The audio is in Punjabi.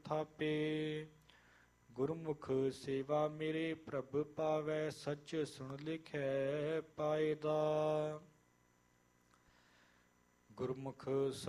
ਥਾਪੇ। ਗੁਰਮੁਖ ਸੇਵਾ ਮੇਰੇ ਪ੍ਰਭ ਪਾਵੈ, ਸਚ ਸੁਣ ਲਿਖੈ ਪਾਇਦਾ। ਗੁਰਮੁਖ